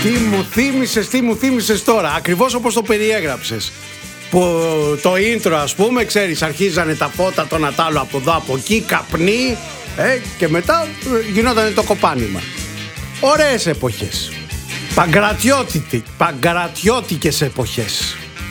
Τι μου θύμισες τώρα, ακριβώς όπως το περιέγραψες. Που το intro, ας πούμε, ξέρεις, αρχίζανε τα φώτα το Νατάλο από εδώ από εκεί, καπνί, και μετά το κοπάνημα. Ωραίες εποχές, παγκρατιώτικες εποχές.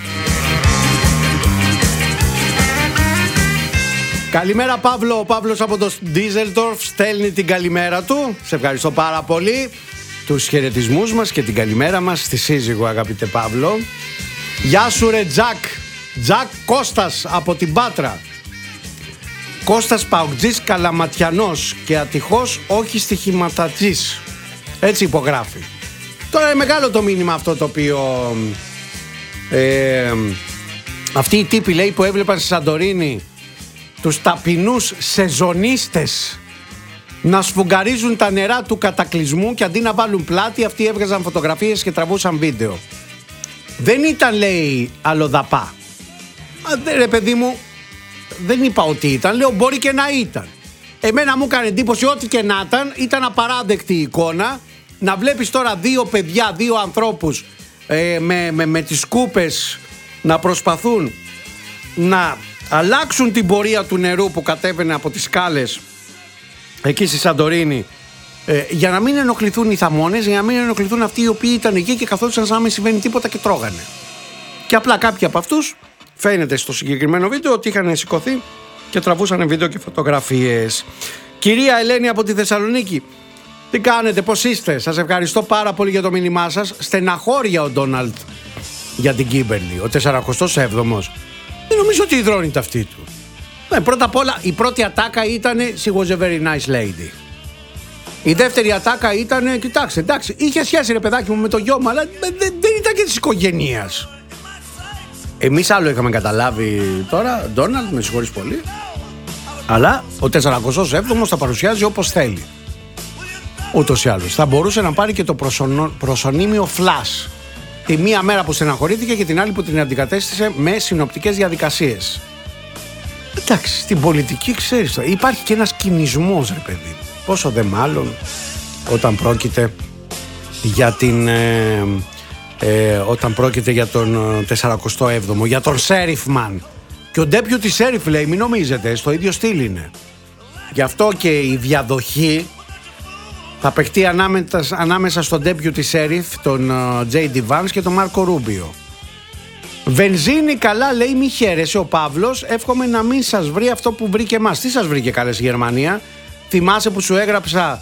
Καλημέρα Παύλο, ο Παύλος από το Ντίζελντορφ στέλνει την καλημέρα του. Σε ευχαριστώ πάρα πολύ. Τους χαιρετισμούς μας και την καλημέρα μας στη σύζυγο, αγαπητέ Παύλο. Γεια σου ρε Τζακ. Τζακ Κώστας από την Πάτρα. Κώστας Παουτζής Καλαματιανός και ατυχώς όχι στοιχηματατζής. Έτσι υπογράφει. Τώρα είναι μεγάλο το μήνυμα αυτό το οποίο αυτοί οι τύποι, λέει, που έβλεπαν στη Σαντορίνη τους ταπεινούς σεζονίστες να σφουγγαρίζουν τα νερά του κατακλυσμού και αντί να βάλουν πλάτη, αυτοί έβγαζαν φωτογραφίες και τραβούσαν βίντεο. Δεν ήταν, λέει, αλλοδαπά. Ρε παιδί μου, δεν είπα ότι ήταν, λέω μπορεί και να ήταν. Εμένα μου έκανε εντύπωση ότι και να ήταν απαράδεκτη η εικόνα. Να βλέπεις τώρα δύο παιδιά, δύο ανθρώπους με τις σκούπες να προσπαθούν να αλλάξουν την πορεία του νερού που κατέβαινε από τις σκάλες εκεί στη Σαντορίνη, για να μην ενοχληθούν οι θαμώνες, για να μην ενοχληθούν αυτοί οι οποίοι ήταν εκεί και καθόντουσαν σαν να μην συμβαίνει τίποτα και τρώγανε. Και απλά κάποιοι από αυτούς, φαίνεται στο συγκεκριμένο βίντεο, ότι είχαν σηκωθεί και τραβούσαν βίντεο και φωτογραφίες. Κυρία Ελένη από τη Θεσσαλονίκη, τι κάνετε, πώς είστε? Σας ευχαριστώ πάρα πολύ για το μήνυμά σας. Στεναχώρια ο Ντόναλντ για την Κίμπερλι, ο 47ος. Δεν νομίζω ότι υδρώνει τα αυτή του. Πρώτα απ' όλα, η πρώτη ατάκα ήταν She was a very nice lady. Η δεύτερη ατάκα ήταν, κοιτάξτε, εντάξει, είχε σχέση ρε παιδάκι μου με το γιο μου, αλλά δεν ήταν και της οικογένειας. Εμείς άλλο είχαμε καταλάβει τώρα, Ντόναλντ, με συγχωρείς πολύ. Αλλά ο 47ος θα παρουσιάζει όπως θέλει. Ούτως ή άλλως. Θα μπορούσε να πάρει και το προσωνύμιο Flash. Τη μία μέρα που στεναχωρήθηκε και την άλλη που την αντικατέστησε με συνοπτικές διαδικασίες. Εντάξει, στην πολιτική ξέρεις το, υπάρχει και ένας κινησμός ρε παιδί. Πόσο δε μάλλον όταν πρόκειται για τον 47ο, για τον Σέριφμαν. Και ο Deputy Sheriff, λέει, μην νομίζετε, στο ίδιο στυλ είναι. Γι' αυτό και η διαδοχή θα παιχτεί ανάμεσα στον Deputy Sheriff, τον J.D. Vance και τον Μάρκο Ρούμπιο. Βενζίνη καλά, λέει, μη χαίρεσαι ο Παύλος. Εύχομαι να μην σας βρει αυτό που βρήκε εμάς. Τι σας βρήκε καλές η Γερμανία? Θυμάσαι που σου έγραψα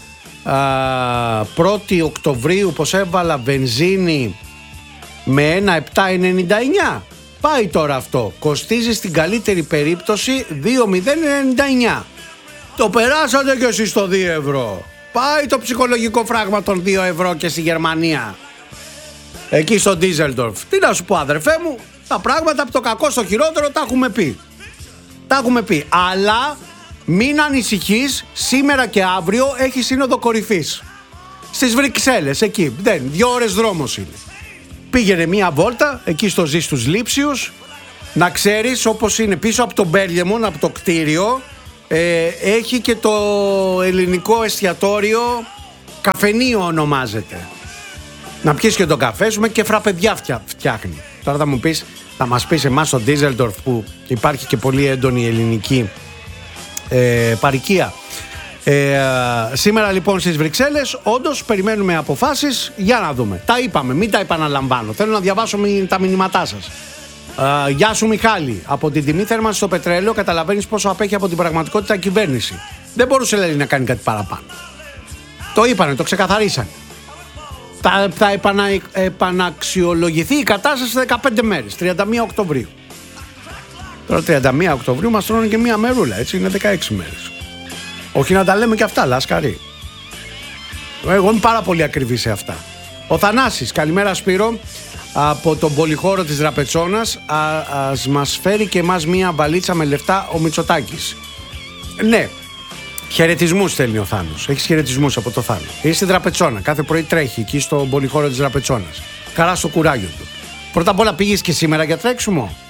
1η Οκτωβρίου πως έβαλα βενζίνη με ένα 7,99? Πάει τώρα αυτό. Κοστίζει στην καλύτερη περίπτωση 2,099. Το περάσατε και εσείς το 2 ευρώ. Πάει το ψυχολογικό φράγμα των 2 ευρώ και στη Γερμανία. Εκεί στο Ντίζελντορφ. Τι να σου πω, αδερφέ μου, τα πράγματα από το κακό στο χειρότερο τα έχουμε πει. Τα έχουμε πει. Αλλά μην ανησυχείς, σήμερα και αύριο έχει σύνοδο κορυφής. Στις Βρυξέλλες, εκεί. 2 ώρες δρόμος είναι. Πήγαινε μία βόλτα εκεί στο Ζή στους Λήψιους. Να ξέρεις, όπως είναι πίσω από τον Μπέργεμον, από το κτίριο, έχει και το ελληνικό εστιατόριο, καφενείο ονομάζεται. Να πιεις και τον καφέ σου, με και φραπεδιά φτιάχνει. Τώρα θα μας πεις εμάς στο Ντίζελντορφ που υπάρχει και πολύ έντονη ελληνική παροικία. Σήμερα λοιπόν στις Βρυξέλλες όντως περιμένουμε αποφάσεις. Για να δούμε. Τα είπαμε, μην τα επαναλαμβάνω. Θέλω να διαβάσω τα μηνύματά σας. Γεια σου Μιχάλη. Από την τιμή θέρμανση στο πετρέλαιο καταλαβαίνεις πόσο απέχει από την πραγματικότητα η κυβέρνηση. Δεν μπορούσε, λέει, να κάνει κάτι παραπάνω. Το είπανε, το ξεκαθαρίσανε. Θα επαναξιολογηθεί η κατάσταση σε 15 μέρες, 31 Οκτωβρίου. Τώρα 31 Οκτωβρίου μας τρώνε και μία μερούλα, έτσι, είναι 16 μέρες. Όχι να τα λέμε και αυτά, λάσκαρη. Εγώ είμαι πάρα πολύ ακριβή σε αυτά. Ο Θανάσης, καλημέρα Σπύρο, από τον πολυχώρο της Δραπετσόνας. Ας μας φέρει και εμάς μία βαλίτσα με λεφτά ο Μητσοτάκης. Ναι, χαιρετισμούς στέλνει ο Θάνος. Έχεις χαιρετισμούς από το Θάνο. Είσαι στη Δραπετσόνα, κάθε πρωί τρέχει εκεί στον πολυχώρο της Δραπετσόνας. Καρά στο κουράγιο του. Πρώτα απ' όλα πήγες και σήμερα για τρέξιμο?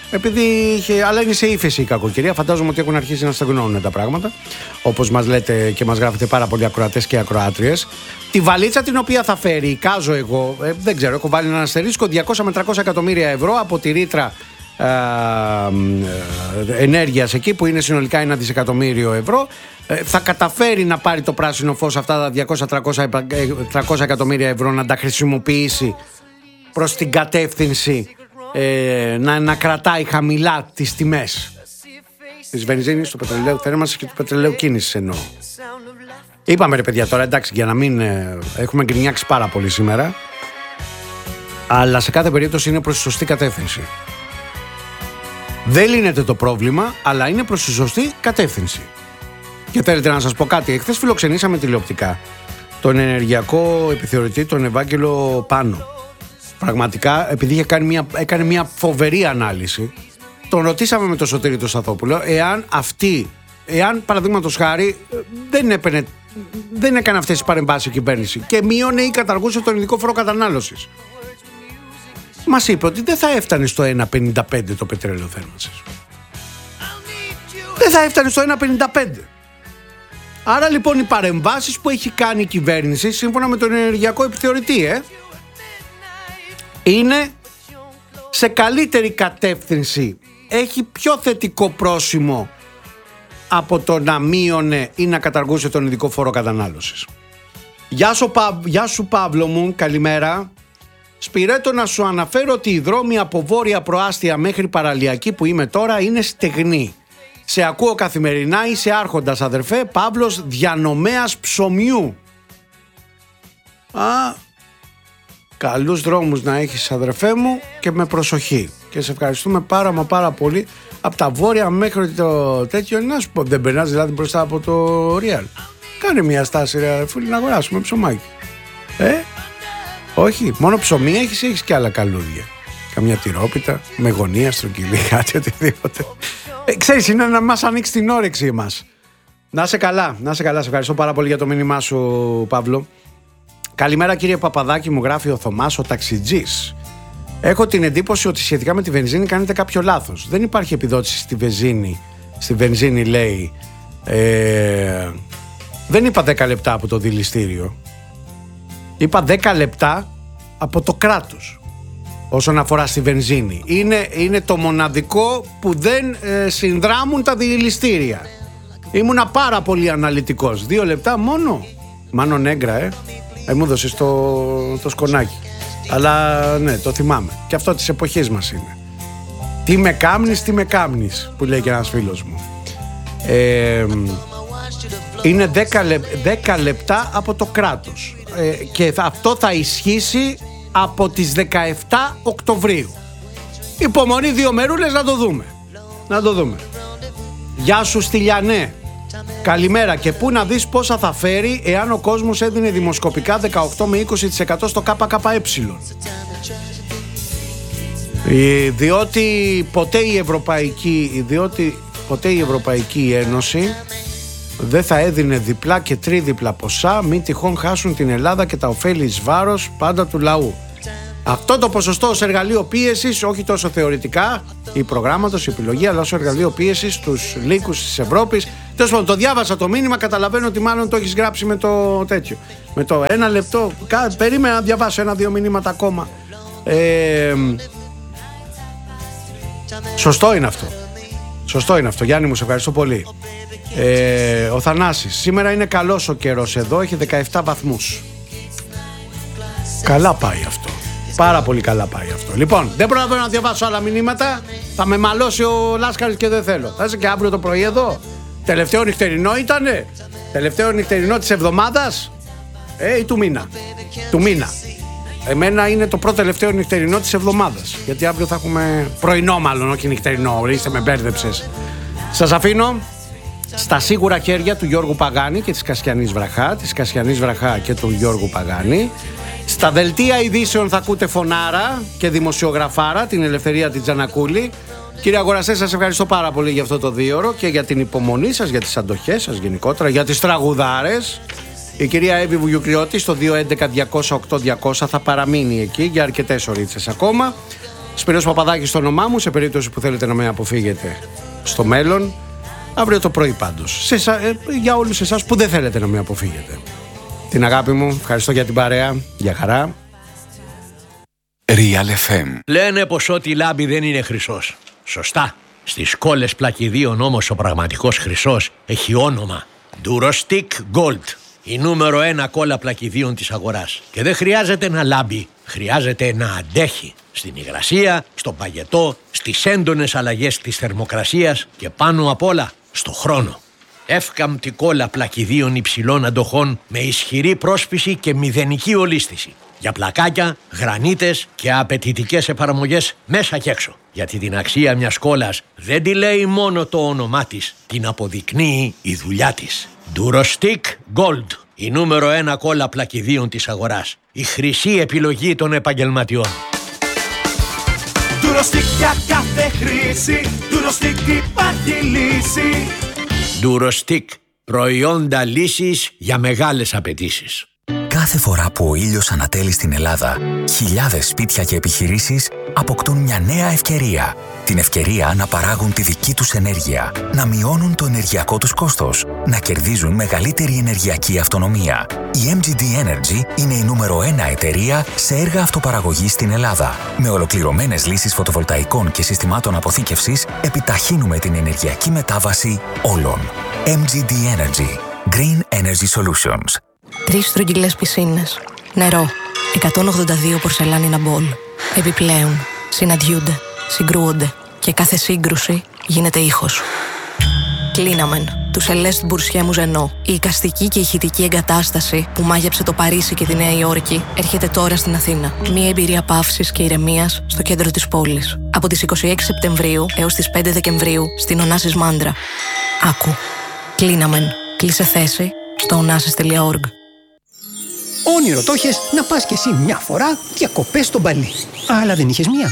επειδή αλλά είναι σε ύφεση η κακοκαιρία. Φαντάζομαι ότι έχουν αρχίσει να στεγνώνουν τα πράγματα. Όπως μας λέτε και μας γράφετε πάρα πολλοί ακροατές και ακροάτριες. Τη βαλίτσα την οποία θα φέρει, εικάζω εγώ, δεν ξέρω, έχω βάλει έναν αστερίσκο 200 με 300 εκατομμύρια ευρώ από τη ρήτρα ενέργειας εκεί που είναι συνολικά 1 δισεκατομμύριο ευρώ. Θα καταφέρει να πάρει το πράσινο φως αυτά τα 200-300 εκατομμύρια ευρώ, να τα χρησιμοποιήσει προς την κατεύθυνση να κρατάει χαμηλά τις τιμές της βενζίνης, του πετρελαίου θέρμανσης και του πετρελαίου κίνησης εννοώ. Είπαμε ρε παιδιά τώρα, εντάξει, για να μην έχουμε γκρινιάξει πάρα πολύ σήμερα, αλλά σε κάθε περίπτωση είναι προς τη σωστή κατεύθυνση. Δεν λύνεται το πρόβλημα, αλλά είναι προς τη σωστή κατεύθυνση. Και θέλετε να σας πω κάτι, εχθές φιλοξενήσαμε τηλεοπτικά τον ενεργειακό επιθεωρητή, τον Ευάγγελο Πάνο. Πραγματικά, επειδή έκανε μια φοβερή ανάλυση, τον ρωτήσαμε με τον Σωτήρη τον Σταθόπουλο εάν παραδείγματος χάρη δεν έκανε αυτές τις παρεμβάσεις η κυβέρνηση και μείωνε ή καταργούσε τον ειδικό φόρο κατανάλωσης. Μας είπε ότι δεν θα έφτανε στο 1,55 το πετρέλαιο θέρμανσης. Δεν θα έφτανε στο 1,55. Άρα λοιπόν οι παρεμβάσεις που έχει κάνει η κυβέρνηση, σύμφωνα με τον ενεργειακό επιθεωρητή, είναι σε καλύτερη κατεύθυνση. Έχει πιο θετικό πρόσημο από το να μείωνε ή να καταργούσε τον ειδικό φόρο κατανάλωσης. Γεια σου Παύλο μου, καλημέρα. Σπυρέτο, να σου αναφέρω ότι οι δρόμοι από βόρεια προάστια μέχρι παραλιακή που είμαι τώρα είναι στεγνοί. Σε ακούω καθημερινά, είσαι άρχοντας αδερφέ. Παύλος, διανομέας ψωμιού. Καλούς δρόμους να έχεις αδερφέ μου και με προσοχή. Και σε ευχαριστούμε πάρα πολύ. Από τα βόρεια μέχρι το τέτοιο, να σου πω, δεν περνάς δηλαδή μπροστά από το Real. Κάνε μια στάση ρε φίλοι να αγοράσουμε ψωμάκι. Όχι, μόνο ψωμί έχεις και άλλα καλούδια. Καμιά τυρόπιτα, με γωνία, στρογγυλή, κάτι οτιδήποτε. Ξέρεις, είναι να μας ανοίξει την όρεξη εμάς. Να είσαι καλά, σε ευχαριστώ πάρα πολύ για το μήνυμά σου Παύλο. Καλημέρα κύριε Παπαδάκη, μου γράφει ο Θωμάς, ο ταξιτζής. Έχω την εντύπωση ότι σχετικά με τη βενζίνη κάνετε κάποιο λάθος. Δεν υπάρχει επιδότηση στη βενζίνη λέει. Δεν είπα 10 λεπτά από το δηληστήριο. Είπα 10 λεπτά από το κράτος όσον αφορά στη βενζίνη. Είναι το μοναδικό που δεν συνδράμουν τα δηληστήρια. Ήμουνα πάρα πολύ αναλυτικός. 2 λεπτά μόνο. Μάνο Νέγκρα, μου έδωσες το σκονάκι. Αλλά ναι, το θυμάμαι. Και αυτό της εποχής μας είναι. Τι με κάμνεις, που λέει και ένας φίλος μου. Είναι 10 λεπτά από το κράτος. Και αυτό θα ισχύσει από τις 17 Οκτωβρίου. Υπομονή 2 μερούλες να το δούμε. Γεια σου Στυλιανέ. Καλημέρα. Και πού να δεις πόσα θα φέρει εάν ο κόσμος έδινε δημοσκοπικά 18 με 20% στο ΚΚΕ. Διότι ποτέ η Ευρωπαϊκή Ένωση δεν θα έδινε διπλά και τρίδιπλα ποσά, μην τυχόν χάσουν την Ελλάδα και τα ωφέλη εις βάρος πάντα του λαού. Αυτό το ποσοστό ως εργαλείο πίεσης, όχι τόσο θεωρητικά ή προγράμματος, η επιλογή, αλλά ως εργαλείο πίεσης στους λύκους της Ευρώπης. Τέλος πάντων, το διάβασα το μήνυμα, καταλαβαίνω ότι μάλλον το έχεις γράψει με το τέτοιο. Με το 1 λεπτό, περίμενα να διαβάσω 1-2 μηνύματα ακόμα. Σωστό είναι αυτό. Γιάννη μου, σε ευχαριστώ πολύ. Ο Θανάσης, σήμερα είναι καλός ο καιρός εδώ, έχει 17 βαθμούς. Καλά πάει αυτό. Πάρα πολύ καλά πάει αυτό. Λοιπόν, δεν προλαβαίνω να διαβάσω άλλα μηνύματα. Θα με μαλώσει ο Λάσκαρης και δεν θέλω. Θα είσαι και αύριο το πρωί εδώ. Τελευταίο νυχτερινό ήτανε. Τελευταίο νυχτερινό της εβδομάδας ή του μήνα. Του μήνα. Εμένα είναι το πρώτο τελευταίο νυχτερινό της εβδομάδας. Γιατί αύριο θα έχουμε πρωινό, μάλλον, όχι νυχτερινό. Ορίστε, με μπέρδεψες. Σας αφήνω στα σίγουρα χέρια του Γιώργου Παγάνη και της Κασιανής Βραχά, και του Γιώργου Παγάνη. Στα δελτία ειδήσεων θα ακούτε φωνάρα και δημοσιογραφάρα, την Ελευθερία την Τζανακούλη. Κύριε αγοραστές, σας ευχαριστώ πάρα πολύ για αυτό το 2ωρο και για την υπομονή σας, για τις αντοχές σας γενικότερα, για τις τραγουδάρες. Η κυρία Εύη Βουγιουκριώτη στο 211-208-200 θα παραμείνει εκεί για αρκετές ωρίτσες ακόμα. Σπύρος Παπαδάκης στο όνομά μου, σε περίπτωση που θέλετε να με αποφύγετε στο μέλλον. Αύριο το πρωί πάντως. Για όλους εσάς που δεν θέλετε να με αποφύγετε. Την αγάπη μου, ευχαριστώ για την παρέα. Γεια χαρά. Real FM. Λένε πως ό,τι λάμπει δεν είναι χρυσός. Σωστά. Στις κόλλες πλακιδίων όμως ο πραγματικός χρυσός έχει όνομα. Durostic Gold. Η νούμερο 1 κόλλα πλακιδίων της αγοράς. Και δεν χρειάζεται να λάμπει. Χρειάζεται να αντέχει. Στην υγρασία, στον παγετό, στις έντονες αλλαγές της θερμοκρασίας και πάνω απ' όλα στο χρόνο. Εύκαμπτη κόλλα πλακιδίων υψηλών αντοχών με ισχυρή πρόσφυση και μηδενική ολίσθηση. Για πλακάκια, γρανίτες και απαιτητικές εφαρμογές μέσα και έξω. Γιατί την αξία μιας κόλλας δεν τη λέει μόνο το όνομά της, την αποδεικνύει η δουλειά της. Durostic Gold, η νούμερο 1 κόλλα πλακιδίων της αγοράς. Η χρυσή επιλογή των επαγγελματιών. Durostic για κάθε χρήση, Durostic υπάρχει λύση. Durostic, προϊόντα λύσης για μεγάλες απαιτήσεις. Κάθε φορά που ο ήλιος ανατέλει στην Ελλάδα, χιλιάδες σπίτια και επιχειρήσεις αποκτούν μια νέα ευκαιρία. Την ευκαιρία να παράγουν τη δική τους ενέργεια, να μειώνουν το ενεργειακό τους κόστος, να κερδίζουν μεγαλύτερη ενεργειακή αυτονομία. Η MGD Energy είναι η νούμερο 1 εταιρεία σε έργα αυτοπαραγωγής στην Ελλάδα. Με ολοκληρωμένες λύσεις φωτοβολταϊκών και συστημάτων αποθήκευσης, επιταχύνουμε την ενεργειακή μετάβαση όλων. MGD Energy. Green Energy Solutions. 3 στρογγυλές πισίνες. Νερό. 182 πορσελάνινα μπολ. Επιπλέον, συναντιούνται, συγκρούονται και κάθε σύγκρουση γίνεται ήχος. Κλείναμεν. Του Celeste Boursier Mouzeno. Η εικαστική και ηχητική εγκατάσταση που μάγεψε το Παρίσι και τη Νέα Υόρκη έρχεται τώρα στην Αθήνα. Μια εμπειρία παύσης και ηρεμίας στο κέντρο της πόλης. Από τις 26 Σεπτεμβρίου έως τις 5 Δεκεμβρίου στην Ωνάσης Μάντρα. Άκου. Κλείναμεν. Κλείσε θέση στο onassis.org. Όνειρο το είχες να πας κι εσύ μια φορά διακοπές στο Μπαλί. Αλλά δεν είχες μία.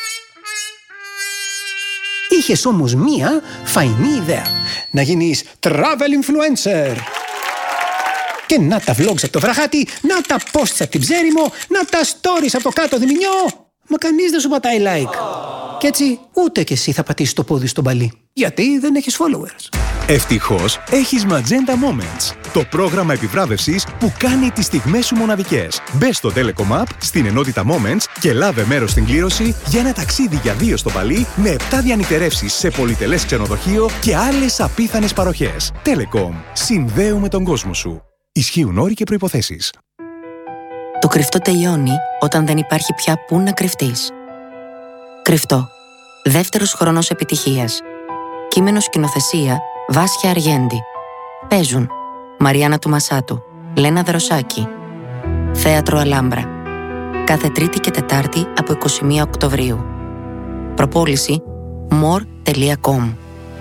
Είχες όμως μία φαϊνή ιδέα. Να γίνεις travel influencer. Και να τα vlogs από το βραχάτι, να τα posts από την Ψέριμο, να τα stories από το κάτω Διμηνιό. Μα κανείς δεν σου πατάει like. Κι έτσι ούτε κι εσύ θα πατήσεις το πόδι στο Μπαλί. Γιατί δεν έχεις followers. Ευτυχώς έχεις Magenta Moments, το πρόγραμμα επιβράβευσης που κάνει τις στιγμές σου μοναδικές. Μπες στο Telecom App, στην ενότητα Moments και λάβε μέρος στην κλήρωση για ένα ταξίδι για 2 στο Παλί με 7 διανυκτερεύσεις σε πολυτελές ξενοδοχείο και άλλες απίθανες παροχές. Telecom. Συνδέουμε τον κόσμο σου. Ισχύουν όροι και προϋποθέσεις. Το κρυφτό τελειώνει όταν δεν υπάρχει πια πού να κρυφτείς. Κρυφτό. Δεύτερος χρόνος επιτυχίας. Κείμενο σκηνοθεσία Βάσια Αργέντη. Παίζουν Μαριάννα Τουμασάτου, Λένα Δροσάκη. Θέατρο Αλάμπρα. Κάθε Τρίτη και Τετάρτη από 21 Οκτωβρίου. Προπόληση more.com.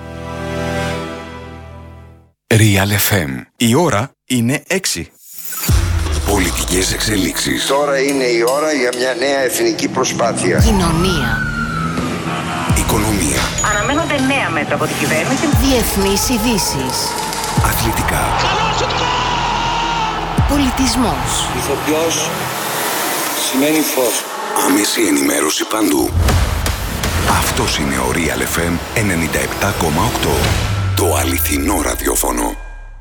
Real FM. Η ώρα είναι 6. Πολιτικές εξελίξεις. Τώρα είναι η ώρα για μια νέα εθνική προσπάθεια. Κοινωνία. Οικονομία. Αναμένονται νέα μέτρα από την κυβέρνηση. Διεθνείς ειδήσεις. Αθλητικά. Πολιτισμός. Ηθοποιός σημαίνει φως. Άμεση ενημέρωση παντού. Αυτός είναι ο Real FM 97,8. Το αληθινό ραδιόφωνο.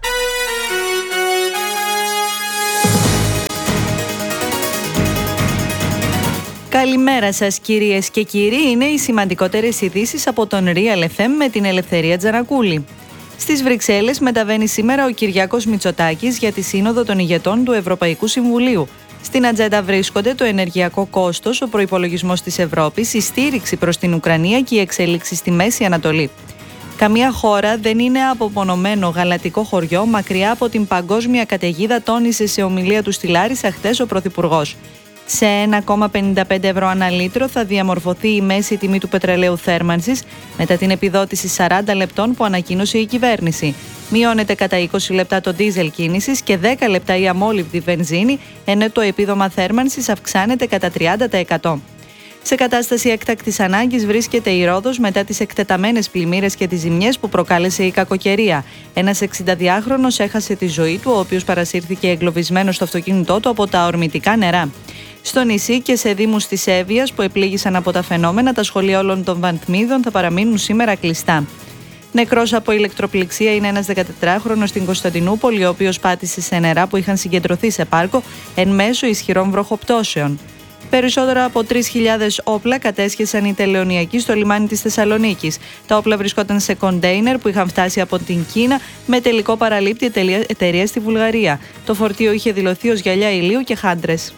Καλημέρα σας κυρίες και κύριοι, είναι οι σημαντικότερες ειδήσεις από τον Real FM με την Ελευθερία Τζανακούλη. Στις Βρυξέλλες μεταβαίνει σήμερα ο Κυριάκος Μητσοτάκης για τη Σύνοδο των Ηγετών του Ευρωπαϊκού Συμβουλίου. Στην ατζέντα βρίσκονται το ενεργειακό κόστος, ο προϋπολογισμός της Ευρώπης, η στήριξη προς την Ουκρανία και η εξέλιξη στη Μέση Ανατολή. Καμία χώρα δεν είναι απομονωμένο γαλατικό χωριό μακριά από την παγκόσμια καταιγίδα, τόνισε σε ομιλία του στη Λάρισα χθες ο Πρωθυπουργός. Σε 1,55 ευρώ ανά λίτρο θα διαμορφωθεί η μέση τιμή του πετρελαίου θέρμανσης μετά την επιδότηση 40 λεπτών που ανακοίνωσε η κυβέρνηση. Μειώνεται κατά 20 λεπτά το ντίζελ κίνησης και 10 λεπτά η αμόλυβδη βενζίνη, ενώ το επίδομα θέρμανσης αυξάνεται κατά 30%. Σε κατάσταση έκτακτης ανάγκης βρίσκεται η Ρόδος μετά τις εκτεταμένες πλημμύρες και τις ζημιές που προκάλεσε η κακοκαιρία. Ένας 62χρονος έχασε τη ζωή του, ο οποίος παρασύρθηκε εγκλωβισμένος στο αυτοκίνητό του από τα ορμητικά νερά. Στο νησί και σε δήμους της Εύβοιας που επλήγησαν από τα φαινόμενα, τα σχολεία όλων των Βαθμίδων θα παραμείνουν σήμερα κλειστά. Νεκρός από ηλεκτροπληξία είναι ένας 14χρονος στην Κωνσταντινούπολη, ο οποίος πάτησε σε νερά που είχαν συγκεντρωθεί σε πάρκο εν μέσω ισχυρών βροχοπτώσεων. Περισσότερα από 3.000 όπλα κατέσχεσαν οι τελεωνιακοί στο λιμάνι της Θεσσαλονίκης. Τα όπλα βρισκόταν σε κοντέινερ που είχαν φτάσει από την Κίνα με τελικό παραλήπτη εταιρεία στη Βουλγαρία. Το φορτίο είχε δηλωθεί ως γυαλιά ηλίου και χάντρες.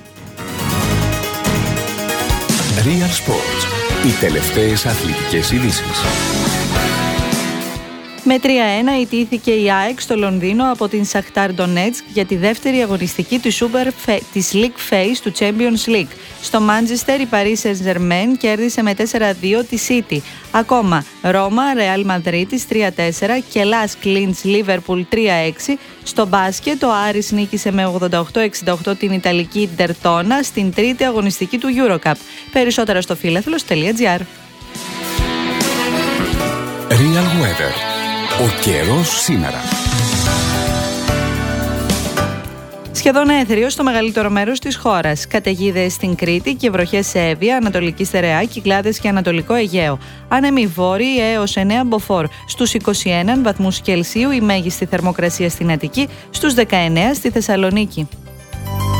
Real Sports. Οι τελευταίες αθλητικές ειδήσεις. Με 3-1 ιτήθηκε η ΑΕΚ στο Λονδίνο από την Σαχτάρ Ντονέτσκ για τη δεύτερη αγωνιστική της League Phase του Champions League. Στο Μάντζεστερ η Paris Saint-Germain κέρδισε με 4-2 τη City. Ακόμα Ρώμα, Real Madrid 3-4 και Las Clins Liverpool 3-6. Στο μπάσκετ ο Άρης νίκησε με 88-68 την Ιταλική Ντερτόνα στην τρίτη αγωνιστική του EuroCup. Περισσότερα στο philathlos.gr. Real Weather. Ο καιρός σήμερα. Σχεδόν έθριο στο μεγαλύτερο μέρος της χώρας. Καταιγίδες στην Κρήτη και βροχές σε Εύβοια, Ανατολική Στερεά, Κυκλάδες και Ανατολικό Αιγαίο. Άνεμοι βόρειοι έως 9 μποφόρ. Στους 21 βαθμούς Κελσίου η μέγιστη θερμοκρασία στην Αττική, στους 19 στη Θεσσαλονίκη.